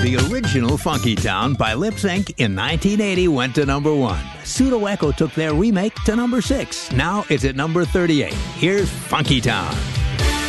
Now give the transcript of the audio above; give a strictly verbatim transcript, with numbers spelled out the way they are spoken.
The original Funky Town by Lip Sync in nineteen eighty went to number one. Pseudo Echo took their remake to number six. Now it's at number thirty-eight. Here's Funky Town.